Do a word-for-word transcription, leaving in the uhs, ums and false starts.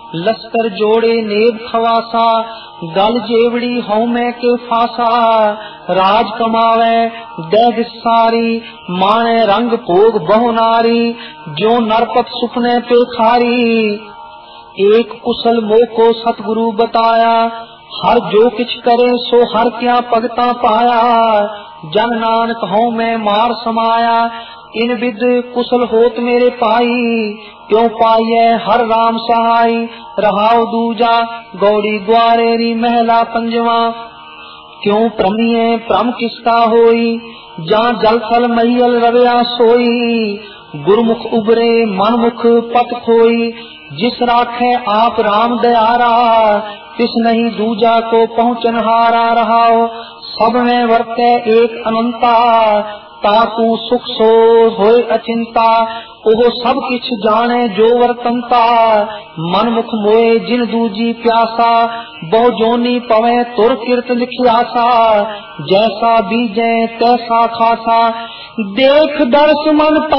लश्कर जोड़े नेब खवासा, गल जेवड़ी हौमे के फासा। राज कमावे दैग सारी, माने रंग भोग बहु नारी। जो नरपत सुपने पे खारी, एक कुशल मोह को सतगुरु बताया। हर जो किछ करे सो हर क्या भगता पाया। जन नानक हूँ मैं मार समाया, इन विद कुशल होत मेरे पाई। क्यों पाइए हर राम सहाय, रहाओ दूजा गौड़ी द्वारेरी महला पंजवा। क्यों प्रमिये प्रम किसका होई, जहाँ जल थल मैयल रवया सोई। गुरमुख उबरे मनमुख पत खोई, जिस राखे आप राम दयारा। तिस नहीं दूजा को पहुँचन हारा रहाओ, सब में वर्ते एक अनंता। ताकू सुख सो होए अचिंता, ओहो सब किछ जाने जो वर्तनता। मन मुख मोए जिन दूजी प्यासा, बहु जोनी पवे तुर कीर्त लिखियासा। जैसा बीजे तैसा खासा, देख दर्श मन